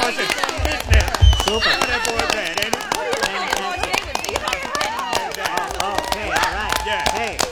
boy said fitness. Super. How that boy bad, ain't it? Okay, all right. Yeah. Hey.